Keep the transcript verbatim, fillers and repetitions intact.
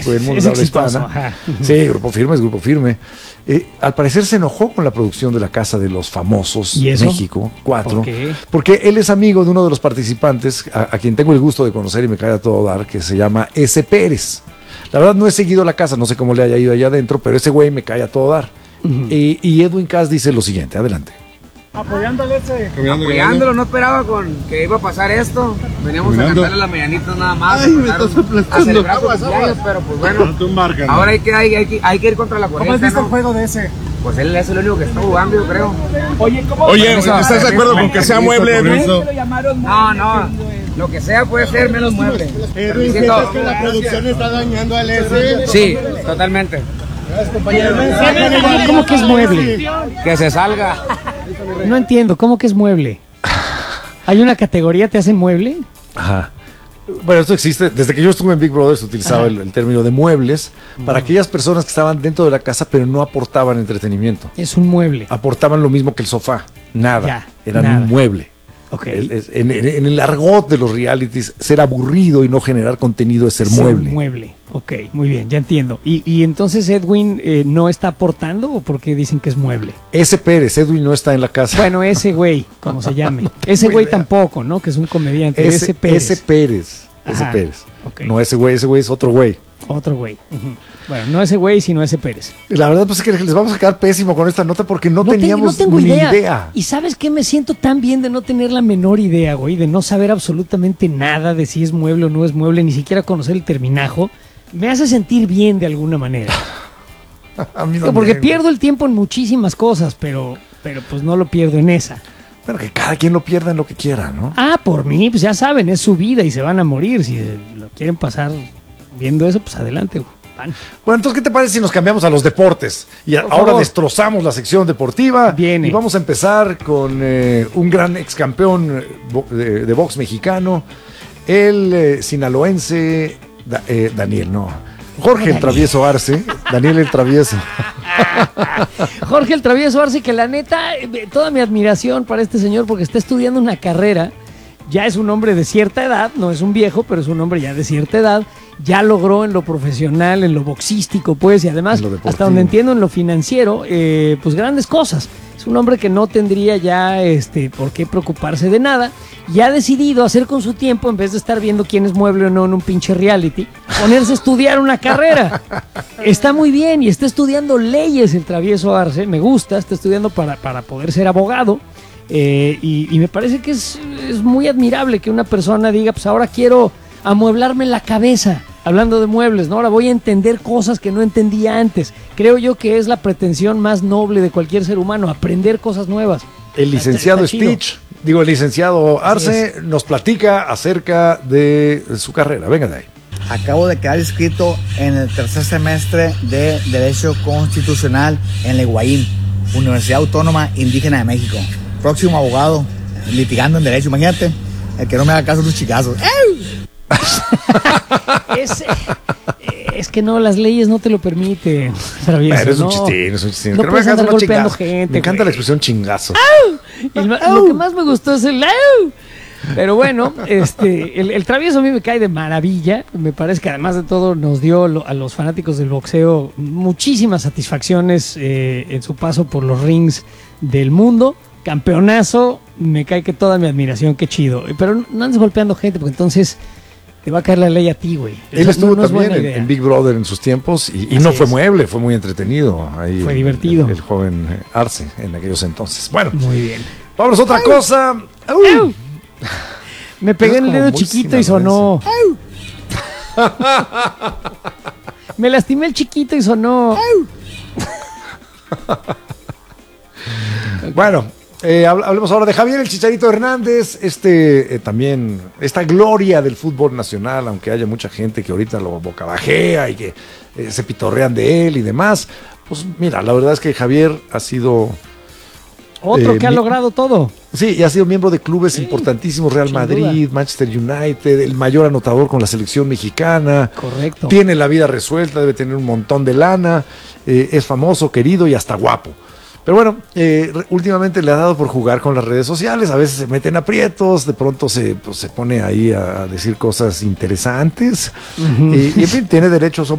México y el mundo es de habla exitoso, hispana. ajá. Sí, Grupo Firme es Grupo Firme. Eh, al parecer se enojó con la producción de La Casa de los Famosos ¿Y eso? México cuatro, ¿Por qué? porque él es amigo de uno de los participantes a, a quien tengo el gusto de conocer y me cae a todo dar, que se llama S. Pérez. La verdad no he seguido La Casa, no sé cómo le haya ido allá adentro, pero ese güey me cae a todo dar. Uh-huh. y, y Edwin Cass dice lo siguiente, adelante. Apoyándole ese. Apoyándolo, no esperaba con que iba a pasar esto. Veníamos a cantarle las mañanitas nada más. Ay, me estás a celebrar su cumpleaños, pero pues bueno. Ahora hay que, hay, hay, que, hay que ir contra la corriente. ¿Cómo has visto ¿no? el juego de ese? Pues él es el único que está jugando, yo creo. Oye, ¿cómo? Oye, ¿estás de acuerdo con que sea mueble, Edwin? No, no. Lo que sea puede ser menos mueble. Edwin, ¿sientes que la producción está dañando al S? Sí, totalmente. ¿Cómo que es mueble? Que se salga. No entiendo, ¿cómo que es mueble? ¿Hay una categoría, te hacen mueble? Ajá. Bueno, esto existe, desde que yo estuve en Big Brother se utilizaba el, el término de muebles para aquellas personas que estaban dentro de la casa pero no aportaban entretenimiento. Es un mueble. Aportaban lo mismo que el sofá, nada, Ya, eran nada. un mueble. Okay. El, es, en, en, en el argot de los realities, ser aburrido y no generar contenido es ser Ser mueble. mueble, ok, muy bien, ya entiendo. ¿Y, y entonces Edwin eh, no está aportando o por qué dicen que es mueble? Ese Pérez, Edwin no está en la casa. Bueno, ese güey, como se llame. No ese tengo güey idea. tampoco, ¿no? Que es un comediante. Ese, Ese Pérez. ese Pérez. Ese Ajá, Pérez. ok. No ese güey, ese güey es otro güey. Otro güey. Uh-huh. Bueno, no ese güey, sino ese Pérez. La verdad pues es que les vamos a quedar pésimo con esta nota porque no, No, te- teníamos no tengo ni idea. idea. Y ¿sabes qué? Me siento tan bien de no tener la menor idea, güey, de no saber absolutamente nada de si es mueble o no es mueble, ni siquiera conocer el terminajo. Me hace sentir bien de alguna manera. A mí Digo, también, porque güey. pierdo el tiempo en muchísimas cosas, pero, pero pues no lo pierdo en esa. Bueno, que cada quien lo pierda en lo que quiera, ¿no? Ah, por mí, pues ya saben, es su vida y se van a morir. Si eh, lo quieren pasar viendo eso, pues adelante, güey. Van. Bueno, entonces, ¿qué te parece si nos cambiamos a los deportes? Y a- Por ahora favor. destrozamos la sección deportiva. Viene. Y vamos a empezar con eh, un gran ex campeón eh, bo- de, de box mexicano, el eh, sinaloense Da- eh, Daniel, no. Jorge el Travieso Arce. Daniel el Travieso. Jorge el Travieso Arce, que la neta, eh, toda mi admiración para este señor porque está estudiando una carrera. Ya es un hombre de cierta edad, no es un viejo, pero es un hombre ya de cierta edad. Ya logró en lo profesional, en lo boxístico, pues, y además, En lo deportivo. hasta donde entiendo, en lo financiero, eh, pues grandes cosas. Es un hombre que no tendría ya este, por qué preocuparse de nada y ha decidido hacer con su tiempo, en vez de estar viendo quién es mueble o no en un pinche reality, ponerse a estudiar una carrera. Está muy bien y está estudiando leyes el Travieso Arce, me gusta, está estudiando para, para poder ser abogado. Eh, y, y me parece que es, es muy admirable que una persona diga, pues ahora quiero amueblarme la cabeza, hablando de muebles, ¿no? Ahora voy a entender cosas que no entendía antes. Creo yo que es la pretensión más noble de cualquier ser humano, aprender cosas nuevas. El licenciado Está chido. Speech, digo, el licenciado Arce, nos platica acerca de su carrera. Venga de ahí. Acabo de quedar inscrito en el tercer semestre de Derecho Constitucional en la Higuaín, Universidad Autónoma Indígena de México. Próximo abogado, litigando en Derecho. Imagínate, el que no me haga caso de unos chicazos. Es, es que no, las leyes no te lo permiten, Travieso. Pero es un no. chistín, es un chistín. No Que me puedes hagas andar unos golpeando chingazos. gente, Me encanta güey. la expresión chingazo. Y el ma- lo que más me gustó es el ¡au! Pero bueno, este, el, el Travieso a mí me cae de maravilla. Me parece que además de todo nos dio lo- a los fanáticos del boxeo muchísimas satisfacciones eh, en su paso por los rings del mundo. Campeonazo, me cae que toda mi admiración, qué chido. Pero no no andes golpeando gente porque entonces te va a caer la ley a ti, güey. Él Esa estuvo no- no es también buena en, idea. en Big Brother en sus tiempos y, y Así no fue es. mueble, fue muy entretenido. Ahí Fue el- divertido. El, el joven eh, Arce en aquellos entonces. Bueno, Muy bien. vámonos a otra cosa. ¡Au! ¡Au! Me pegué en el como dedo muy chiquito y sonó. sinaloense. Me lastimé el chiquito y sonó. Bueno, eh, habl- hablemos ahora de Javier el Chicharito Hernández, este eh, también, esta gloria del fútbol nacional, aunque haya mucha gente que ahorita lo bocabajea y que eh, se pitorrean de él y demás. Pues mira, la verdad es que Javier ha sido, Otro Eh, que ha mi- logrado todo. sí, y ha sido miembro de clubes importantísimos, Real sin Madrid, Manchester United, el mayor anotador con la selección mexicana. Correcto. Tiene la vida resuelta, debe tener un montón de lana, eh, es famoso, querido y hasta guapo. Pero bueno, eh, re- últimamente le ha dado por jugar con las redes sociales, a veces se mete en aprietos, de pronto se, pues, se pone ahí a, a decir cosas interesantes. Ujú. y, y en fin, tiene derecho